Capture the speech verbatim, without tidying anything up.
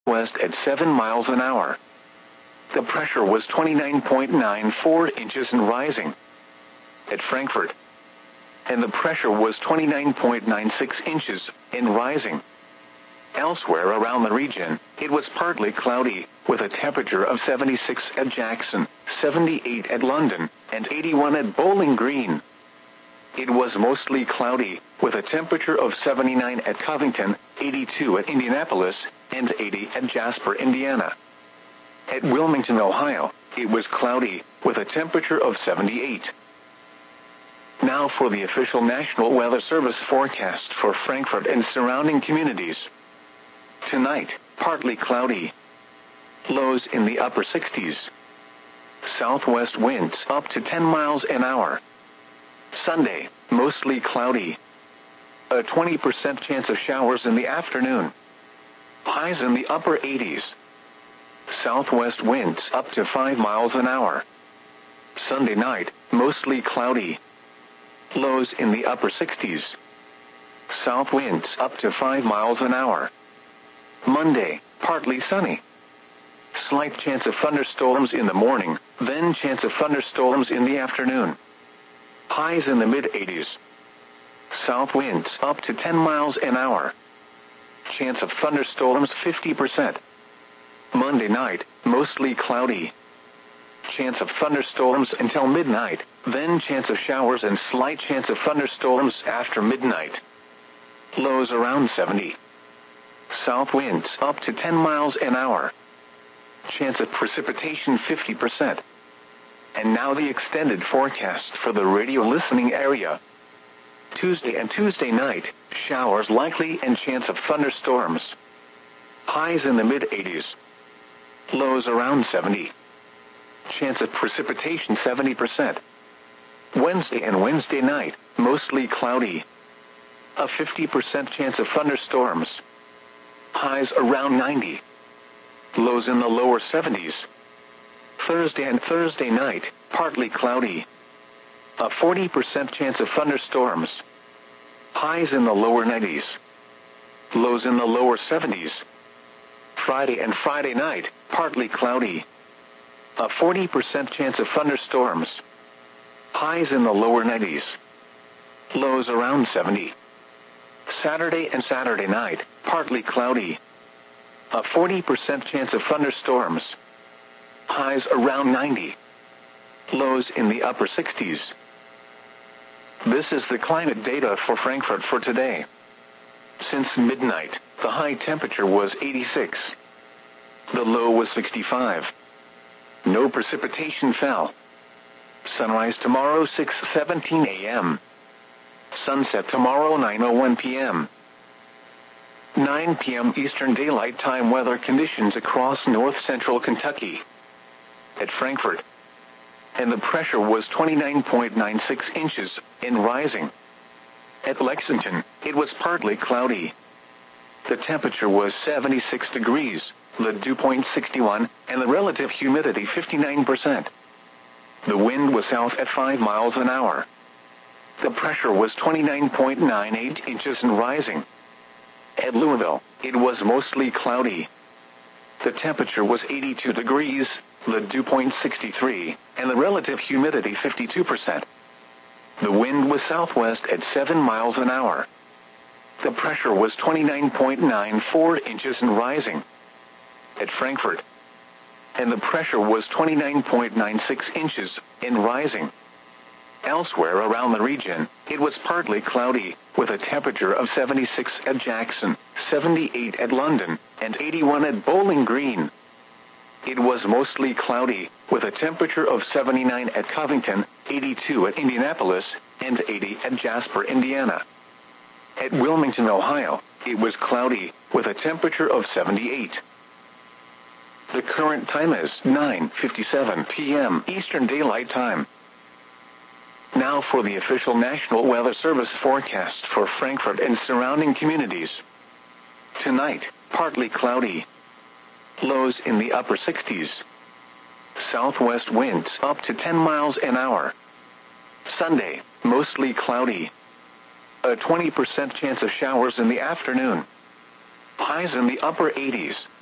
west at seven miles an hour. The pressure was twenty-nine point nine four inches and rising. At Frankfurt. And the pressure was twenty-nine point nine six inches and rising. Elsewhere around the region, it was partly cloudy, with a temperature of seventy-six at Jackson, seventy-eight at London, and eighty-one at Bowling Green. It was mostly cloudy, with a temperature of seventy-nine at Covington, eighty-two at Indianapolis, and eighty at Jasper, Indiana. At Wilmington, Ohio, it was cloudy, with a temperature of seventy-eight. Now for the official National Weather Service forecast for Frankfurt and surrounding communities. Tonight, partly cloudy. Lows in the upper sixties. Southwest winds up to ten miles an hour. Sunday, mostly cloudy. A twenty percent chance of showers in the afternoon. Highs in the upper eighties. Southwest winds up to five miles an hour. Sunday night, mostly cloudy. Lows in the upper sixties. South winds up to five miles an hour. Monday, partly sunny. Slight chance of thunderstorms in the morning, then chance of thunderstorms in the afternoon. Highs in the mid-eighties. South winds up to ten miles an hour. Chance of thunderstorms fifty percent. Monday night, mostly cloudy. Chance of thunderstorms until midnight, then chance of showers and slight chance of thunderstorms after midnight. Lows around seventy. South winds up to ten miles an hour. Chance of precipitation fifty percent. And now the extended forecast for the radio listening area. Tuesday and Tuesday night, showers likely and chance of thunderstorms. Highs in the mid-eighties. Lows around seventy. Chance of precipitation seventy percent. Wednesday and Wednesday night, mostly cloudy. A fifty percent chance of thunderstorms. Highs around ninety. Lows in the lower seventies. Thursday and Thursday night, partly cloudy. A forty percent chance of thunderstorms. Highs in the lower nineties. Lows in the lower seventies. Friday and Friday night, partly cloudy. A forty percent chance of thunderstorms. Highs in the lower nineties. Lows around seventy. Saturday and Saturday night, partly cloudy. A forty percent chance of thunderstorms. Highs around ninety. Lows in the upper sixties. This is the climate data for Frankfurt for today. Since midnight, the high temperature was eighty-six. The low was sixty-five. No precipitation fell. Sunrise tomorrow six seventeen a m Sunset tomorrow nine oh one p m nine p m Eastern Daylight Time weather conditions across north-central Kentucky. At Frankfurt. And the pressure was twenty-nine point nine six inches, and rising. At Lexington, it was partly cloudy. The temperature was seventy-six degrees, the dew point sixty-one, and the relative humidity fifty-nine percent. The wind was south at five miles an hour. The pressure was twenty-nine point nine eight inches and rising. At Louisville, it was mostly cloudy. The temperature was eighty-two degrees, the dew point sixty-three, and the relative humidity fifty-two percent. The wind was southwest at seven miles an hour. The pressure was twenty-nine point nine four inches and rising. At Frankfurt. And the pressure was twenty-nine point nine six inches and rising. Elsewhere around the region, it was partly cloudy, with a temperature of seventy-six at Jackson, seventy-eight at London, and eighty-one at Bowling Green. It was mostly cloudy, with a temperature of seventy-nine at Covington, eighty-two at Indianapolis, and eighty at Jasper, Indiana. At Wilmington, Ohio, it was cloudy, with a temperature of seventy-eight. The current time is nine fifty-seven p m Eastern Daylight Time. Now for the official National Weather Service forecast for Frankfurt and surrounding communities. Tonight, partly cloudy. Lows in the upper sixties. Southwest winds up to ten miles an hour. Sunday, mostly cloudy. A twenty percent chance of showers in the afternoon. Highs in the upper eighties.